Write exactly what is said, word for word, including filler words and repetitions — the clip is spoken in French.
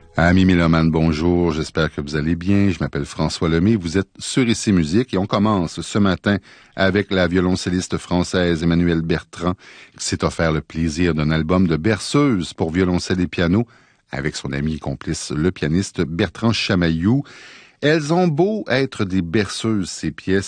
Amis mélomanes, bonjour, j'espère que vous allez bien. Je m'appelle François Lemay, vous êtes sur Ici Musique et on commence ce matin avec la violoncelliste française Emmanuelle Bertrand qui s'est offert le plaisir d'un album de berceuse pour violoncelle et piano avec son ami et complice le pianiste Bertrand Chamaillou. Elles ont beau être des berceuses, ces pièces,